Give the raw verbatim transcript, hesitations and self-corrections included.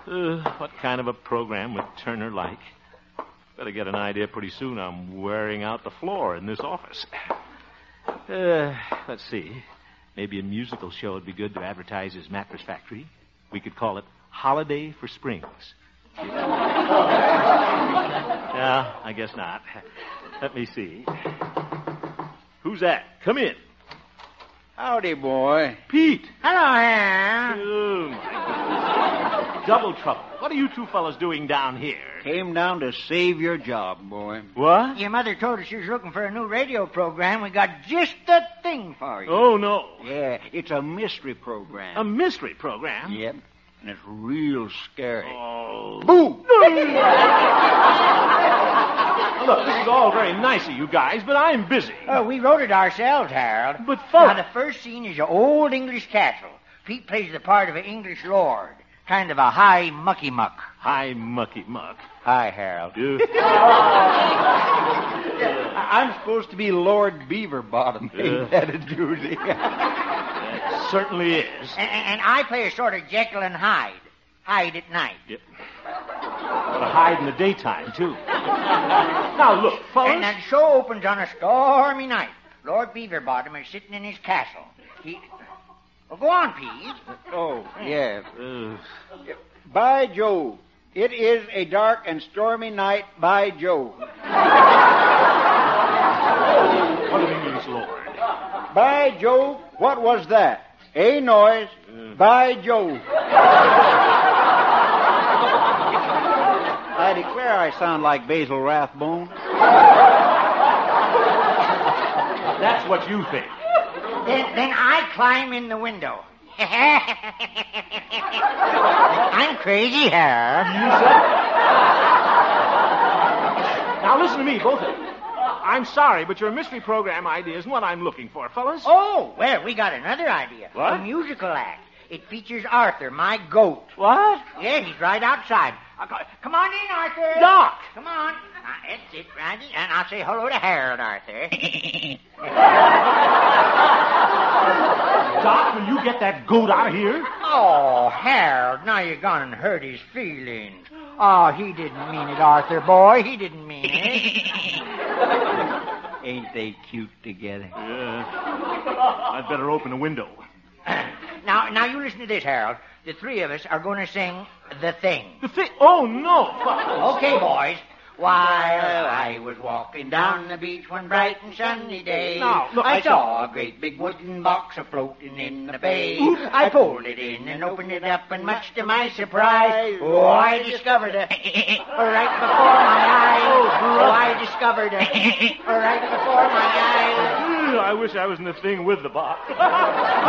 Uh, what kind of a program would Turner like? Better get an idea pretty soon. I'm wearing out the floor in this office. Uh, let's see. Maybe a musical show would be good to advertise his mattress factory. We could call it Holiday for Springs. Yeah, I guess not. Let me see. Who's that? Come in. Howdy, boy. Pete. Hello, Harold. Oh, my goodness. Double trouble. What are you two fellas doing down here? Came down to save your job, boy. What? Your mother told us she was looking for a new radio program. We got just the thing for you. Oh, no. Yeah, it's a mystery program. A mystery program? Yep, and it's real scary. Oh. Boo! Look, this is all very nice of you guys, but I'm busy. Oh, we wrote it ourselves, Harold. But, folks... Now, the first scene is an old English castle. Pete plays the part of an English lord. Kind of a high mucky muck. Hi, mucky muck. Hi, Harold. You... I'm supposed to be Lord Beaverbottom. Yeah. Ain't that a doozy? It certainly is. And, and I play a sort of Jekyll and Hyde. Hyde at night. Yep. Gotta hide in the daytime, too. Now, look, fellas. And the show opens on a stormy night. Lord Beaverbottom is sitting in his castle. He... Well, go on, Pete. Oh, yeah. Uh, By Jove, it is a dark and stormy night, by Jove. what of England's lord? By Jove, what was that? A noise, Uh. by Jove. I declare I sound like Basil Rathbone. That's what you think. Then, then I climb in the window. I'm crazy, Harold. Now, listen to me, both of you. I'm sorry, but your mystery program idea isn't what I'm looking for, fellas. Oh, well, we got another idea. What? A musical act. It features Arthur, my goat. What? Yeah, he's right outside. I'll call, come on in, Arthur. Doc! Come on. Now, that's it, Randy. And I'll say hello to Harold, Arthur. Doc, will you get that goat out of here? Oh, Harold, now you're gonna hurt his feelings. Oh, he didn't mean it, Arthur, boy. He didn't mean it. Ain't they cute together? Yeah. I'd better open a window. Now, now you listen to this, Harold. The three of us are going to sing The Thing. The thing... Oh, no, fellas. Okay, boys. While I was walking down the beach one bright and sunny day, No, look, I, I saw a great big wooden box a-floating in the bay. I pulled it in and opened it up, and much to my surprise, oh, I discovered a... right before my eyes. Oh, I discovered a... right before my eyes. I wish I was in the thing with the box.